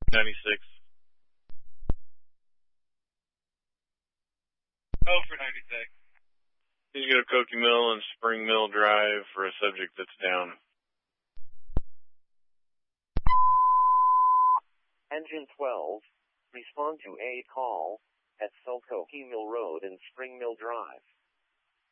96. Oh, for 96. Please go to Koki Mill and Spring Mill Drive for a subject that's down. Engine 12, respond to a call at Koki Mill Road and Spring Mill Drive.